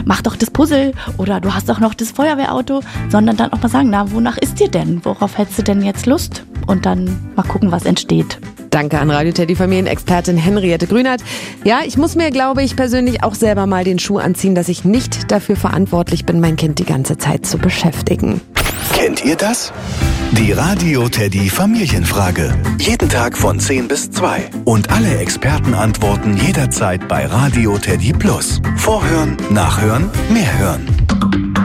mach doch das Puzzle oder du hast doch noch das Feuerwehrauto, sondern dann auch mal sagen, na, wonach ist dir denn? Worauf hättest du denn jetzt Lust? Und dann mal gucken, was entsteht. Danke an Radio Teddy Familienexpertin Henriette Grünert. Ja, ich muss mir, glaube ich, persönlich auch selber mal den Schuh anziehen, dass ich nicht dafür verantwortlich bin, mein Kind die ganze Zeit zu beschäftigen. Kennt ihr das? Die Radio Teddy Familienfrage. Jeden Tag von 10 bis 2. Und alle Experten antworten jederzeit bei Radio Teddy Plus. Vorhören, nachhören, mehr hören.